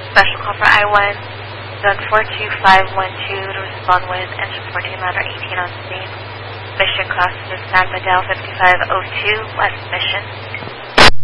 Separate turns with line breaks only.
Special call for I-1, zone 42512 to respond with engine 14 ladder 18 on scene. Mission cross to San Miguel 5502 West Mission.